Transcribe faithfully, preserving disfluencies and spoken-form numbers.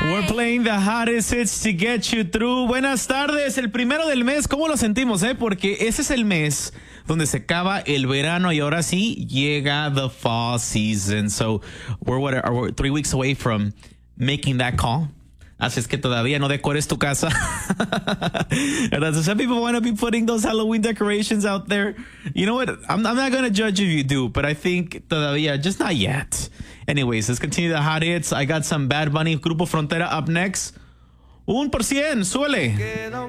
We're playing the hottest hits to get you through. Buenas tardes, el primero del mes, ¿cómo lo sentimos, eh? Porque ese es el mes donde se acaba el verano y ahora sí llega the fall season. So we're, what, we're three weeks away from making that call. Así es que todavía no decores tu casa. Some people want to be putting those Halloween decorations out there. You know what? I'm, I'm not going to judge if you do, but I think todavía, just not yet. Anyways, let's continue the hot hits. I got some Bad Bunny, Grupo Frontera up next. Un por cien, suele.